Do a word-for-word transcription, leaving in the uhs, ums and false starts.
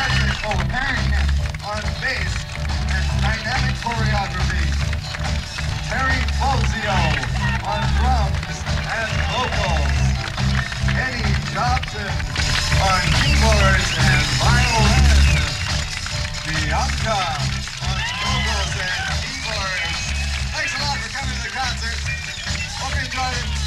Patrick O'Haring on bass and dynamic choreography. Terry Fozio on drums and vocals. Eddie Jobson on keyboards and violin. Bianca on vocals and keyboards. Thanks a lot for coming to the concert. Hope you enjoyed it.